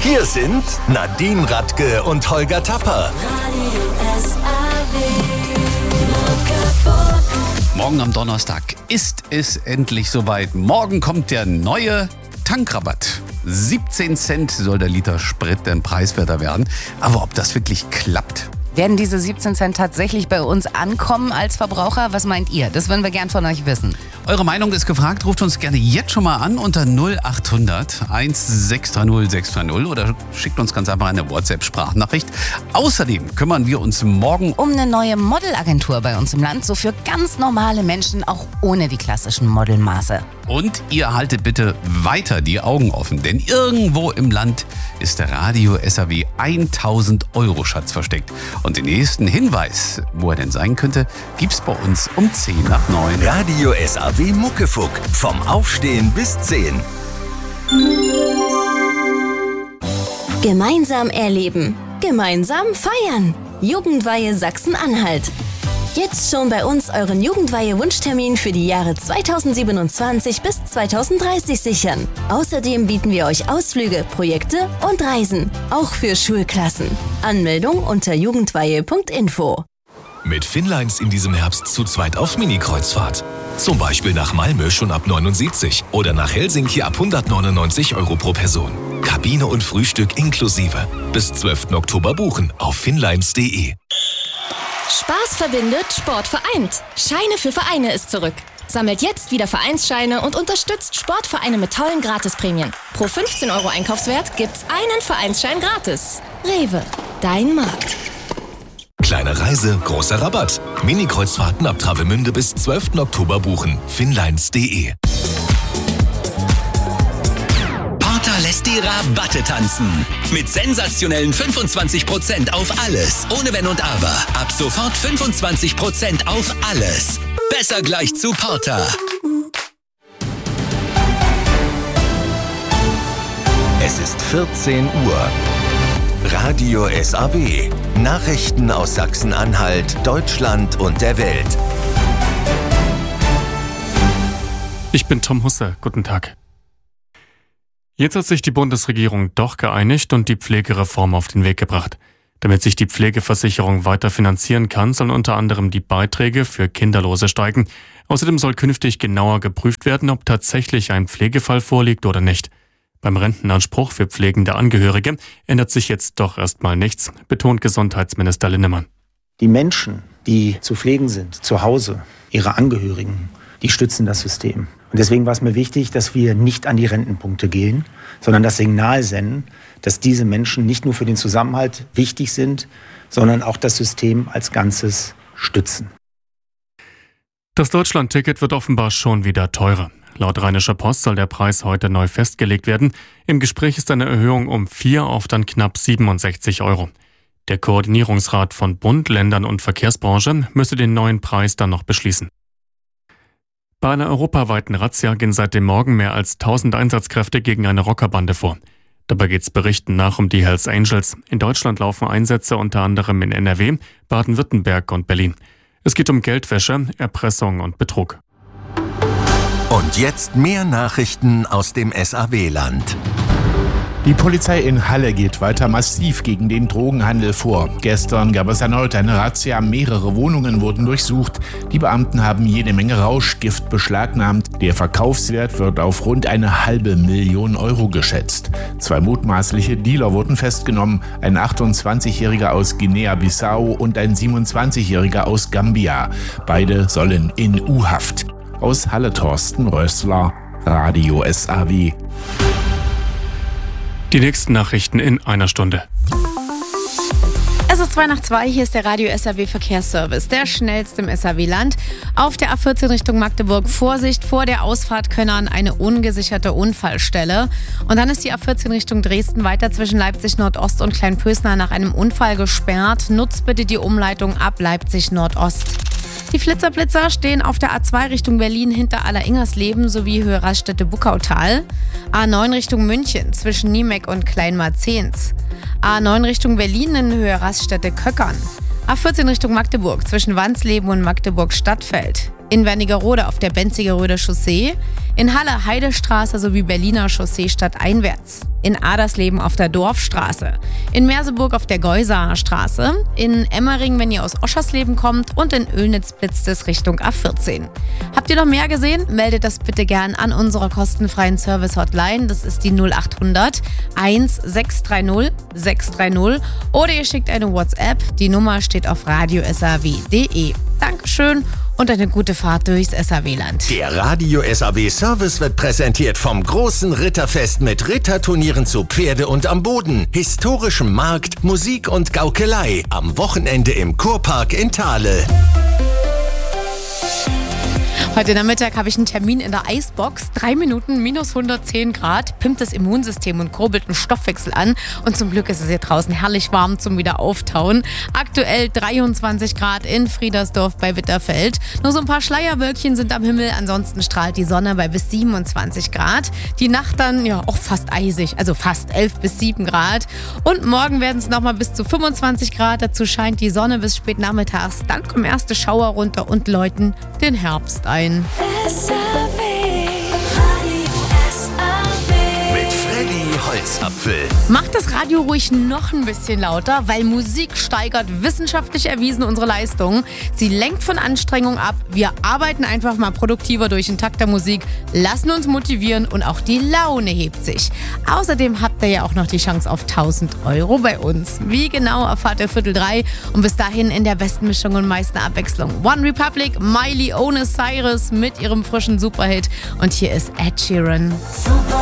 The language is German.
Hier sind Nadine Radke und Holger Tapper. Morgen am Donnerstag ist es endlich soweit. Morgen kommt der neue Tankrabatt. 17 Cent soll der Liter Sprit dann preiswerter werden. Aber ob das wirklich klappt? Werden diese 17 Cent tatsächlich bei uns ankommen als Verbraucher? Was meint ihr? Das würden wir gern von euch wissen. Eure Meinung ist gefragt. Ruft uns gerne jetzt schon mal an unter 0800 1630 630 oder schickt uns ganz einfach eine WhatsApp-Sprachnachricht. Außerdem kümmern wir uns morgen Um eine neue Modelagentur bei uns im Land, so für ganz normale Menschen, auch ohne die klassischen Modelmaße. Und ihr haltet bitte weiter die Augen offen, denn irgendwo im Land ist der Radio SAW 1000 Euro Schatz versteckt. Und den nächsten Hinweis, wo er denn sein könnte, gibt's bei uns um 10 nach 9. Radio SAW Muckefuck. Vom Aufstehen bis 10. Gemeinsam erleben. Gemeinsam feiern. Jugendweihe Sachsen-Anhalt. Jetzt schon bei uns euren Jugendweihe-Wunschtermin für die Jahre 2027 bis 2030 sichern. Außerdem bieten wir euch Ausflüge, Projekte und Reisen. Auch für Schulklassen. Anmeldung unter jugendweihe.info. Mit Finnlines in diesem Herbst zu zweit auf Mini-Kreuzfahrt. Zum Beispiel nach Malmö schon ab 79 oder nach Helsinki ab 199 Euro pro Person. Kabine und Frühstück inklusive. Bis 12. Oktober buchen auf finnlines.de. Spaß verbindet, Sport vereint. Scheine für Vereine ist zurück. Sammelt jetzt wieder Vereinsscheine und unterstützt Sportvereine mit tollen Gratisprämien. Pro 15 Euro Einkaufswert gibt's einen Vereinsschein gratis. Rewe, dein Markt. Kleine Reise, großer Rabatt. Mini-Kreuzfahrten ab Travemünde bis 12. Oktober buchen. finnlines.de. Porter lässt die Rabatte tanzen. Mit sensationellen 25% auf alles. Ohne Wenn und Aber. Ab sofort 25% auf alles. Besser gleich zu Porter. Es ist 14 Uhr. Radio SAW. Nachrichten aus Sachsen-Anhalt, Deutschland und der Welt. Ich bin Tom Husse. Guten Tag. Jetzt hat sich die Bundesregierung doch geeinigt und die Pflegereform auf den Weg gebracht. Damit sich die Pflegeversicherung weiter finanzieren kann, sollen unter anderem die Beiträge für Kinderlose steigen. Außerdem soll künftig genauer geprüft werden, ob tatsächlich ein Pflegefall vorliegt oder nicht. Beim Rentenanspruch für pflegende Angehörige ändert sich jetzt doch erstmal nichts, betont Gesundheitsminister Linnemann. Die Menschen, die zu pflegen sind, zu Hause, ihre Angehörigen, die stützen das System. Und deswegen war es mir wichtig, dass wir nicht an die Rentenpunkte gehen, sondern das Signal senden, dass diese Menschen nicht nur für den Zusammenhalt wichtig sind, sondern auch das System als Ganzes stützen. Das Deutschland-Ticket wird offenbar schon wieder teurer. Laut Rheinischer Post soll der Preis heute neu festgelegt werden. Im Gespräch ist eine Erhöhung um 4 auf dann knapp 67 Euro. Der Koordinierungsrat von Bund, Ländern und Verkehrsbranche müsse den neuen Preis dann noch beschließen. Bei einer europaweiten Razzia gehen seit dem Morgen mehr als 1000 Einsatzkräfte gegen eine Rockerbande vor. Dabei geht es Berichten nach um die Hells Angels. In Deutschland laufen Einsätze unter anderem in NRW, Baden-Württemberg und Berlin. Es geht um Geldwäsche, Erpressung und Betrug. Und jetzt mehr Nachrichten aus dem SAW-Land. Die Polizei in Halle geht weiter massiv gegen den Drogenhandel vor. Gestern gab es erneut eine Razzia, mehrere Wohnungen wurden durchsucht. Die Beamten haben jede Menge Rauschgift beschlagnahmt. Der Verkaufswert wird auf rund 500.000 Euro geschätzt. 2 mutmaßliche Dealer wurden festgenommen, ein 28-Jähriger aus Guinea-Bissau und ein 27-Jähriger aus Gambia. Beide sollen in U-Haft. Aus Halle Thorsten Rössler, Radio SAW. Die nächsten Nachrichten in einer Stunde. Es ist 2:02, hier ist der Radio SAW Verkehrsservice, der schnellste im SAW-Land. Auf der A14 Richtung Magdeburg Vorsicht, vor der Ausfahrt Könnern eine ungesicherte Unfallstelle. Und dann ist die A14 Richtung Dresden weiter zwischen Leipzig Nordost und Kleinpösner nach einem Unfall gesperrt. Nutzt bitte die Umleitung ab Leipzig Nordost. Die Flitzer stehen auf der A2 Richtung Berlin hinter Aller-Ingersleben sowie Höhe Raststätte-Buckautal. A9 Richtung München zwischen Niemek und Kleinmarzens. A9 Richtung Berlin in Höhe Raststätte Köckern. A14 Richtung Magdeburg zwischen Wansleben und Magdeburg-Stadtfeld. in Wernigerode auf der Benzigeröder Chaussee, in Halle Heidestraße sowie Berliner Chaussee stadteinwärts, in Adersleben auf der Dorfstraße, in Merseburg auf der Geusaer Straße, in Emmering, wenn ihr aus Oschersleben kommt, und in Oelnitz blitzt es Richtung A14. Habt ihr noch mehr gesehen? Meldet das bitte gern an unserer kostenfreien Service-Hotline. Das ist die 0800 1630 630 oder ihr schickt eine WhatsApp. Die Nummer steht auf radio.saw.de. Dankeschön und eine gute Fahrt durchs SAW-Land. Der Radio SAW Service wird präsentiert vom großen Ritterfest mit Ritterturnieren zu Pferde und am Boden, historischem Markt, Musik und Gaukelei am Wochenende im Kurpark in Thale. Heute Nachmittag habe ich einen Termin in der Eisbox. 3 Minuten, minus 110 Grad, pimmt das Immunsystem und kurbelt den Stoffwechsel an. Und zum Glück ist es hier draußen herrlich warm zum Wiederauftauen. Aktuell 23 Grad in Friedersdorf bei Bitterfeld. Nur so ein paar Schleierwölkchen sind am Himmel. Ansonsten strahlt die Sonne bei bis 27 Grad. Die Nacht dann ja auch fast eisig, also fast 11 bis 7 Grad. Und morgen werden es nochmal bis zu 25 Grad. Dazu scheint die Sonne bis spät nachmittags. Dann kommen erste Schauer runter und läuten den Herbst ein. Mit Freddy Holzapfel. Macht das Radio ruhig noch ein bisschen lauter, weil Musik steigert wissenschaftlich erwiesen unsere Leistung. Sie lenkt von Anstrengung ab. Wir arbeiten einfach mal produktiver durch den Takt der Musik, lassen uns motivieren und auch die Laune hebt sich. Außerdem habt ihr ja auch noch die Chance auf 1.000 € bei uns. Wie genau erfahrt ihr 2:45 und bis dahin in der besten Mischung und meisten Abwechslung. One Republic, Miley ohne Cyrus mit ihrem frischen Superhit und hier ist Ed Sheeran. Super.